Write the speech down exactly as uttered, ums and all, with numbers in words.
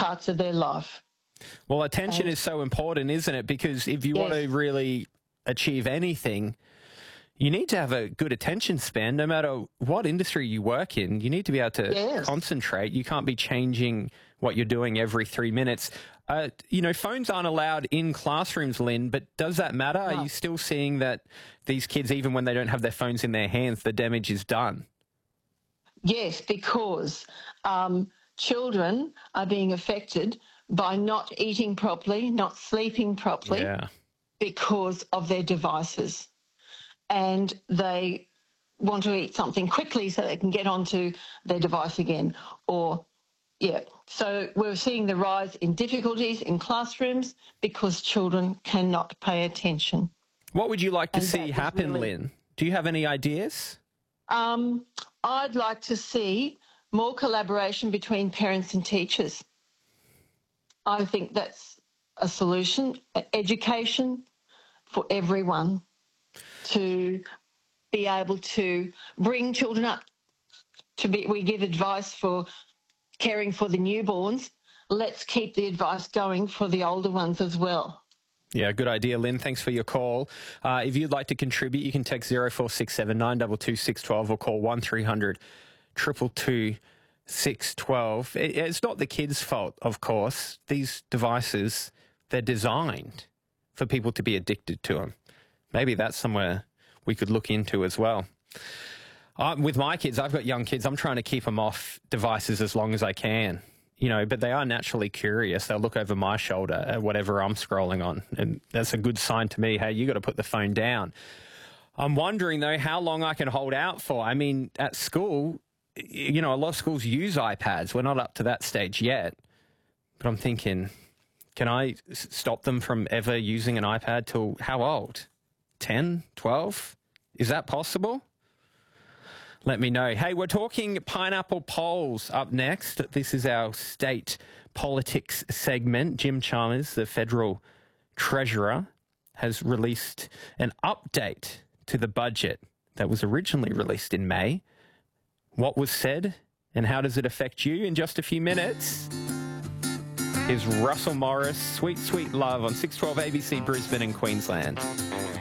parts of their life. Well, attention And- is so important, isn't it? Because if you Yes. want to really achieve anything, you need to have a good attention span, no matter what industry you work in. You need to be able to Yes. concentrate. You can't be changing what you're doing every three minutes. Uh, you know, phones aren't allowed in classrooms, Lynn, but does that matter? No. Are you still seeing that these kids, even when they don't have their phones in their hands, the damage is done? Yes, because um, children are being affected by not eating properly, not sleeping properly, Yeah. because of their devices. And they want to eat something quickly so they can get onto their device again. Or, yeah. So we're seeing the rise in difficulties in classrooms because children cannot pay attention. What would you like to And see that is happen, really- Lynn? Do you have any ideas? Um, I'd like to see more collaboration between parents and teachers. I think that's a solution. Education for everyone to be able to bring children up. To be, we give advice for caring for the newborns. Let's keep the advice going for the older ones as well. Yeah, good idea, Lynn. Thanks for your call. Uh, if you'd like to contribute, you can text zero four six seven nine two two six one two or call one three hundred two two two six one two. It, it's not the kids' fault, of course. These devices, they're designed for people to be addicted to them. Maybe that's somewhere we could look into as well. Uh, with my kids, I've got young kids. I'm trying to keep them off devices as long as I can. You know, but they are naturally curious. They'll look over my shoulder at whatever I'm scrolling on, and that's a good sign to me. Hey, you got to put the phone down. I'm wondering, though, how long I can hold out for. I mean, at school, you know, a lot of schools use iPads. We're not up to that stage yet. But I'm thinking, can I s- stop them from ever using an iPad till how old? ten, twelve? Is that possible? Let me know. Hey, we're talking pineapple polls up next. This is our state politics segment. Jim Chalmers, the federal treasurer, has released an update to the budget that was originally released in May. What was said and how does it affect you? In just a few minutes, here's Russell Morris, Sweet Sweet Love on six twelve A B C Brisbane and Queensland.